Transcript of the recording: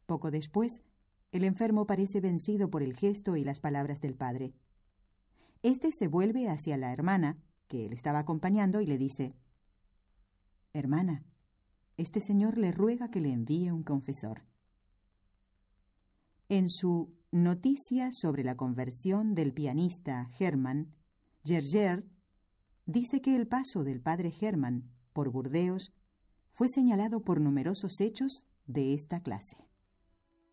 Poco después, el enfermo parece vencido por el gesto y las palabras del padre. Este se vuelve hacia la hermana, que él estaba acompañando, y le dice: «Hermana, este señor le ruega que le envíe un confesor». En su Noticia sobre la conversión del pianista Hermann, Gerger dice que el paso del padre Hermann por Burdeos fue señalado por numerosos hechos de esta clase.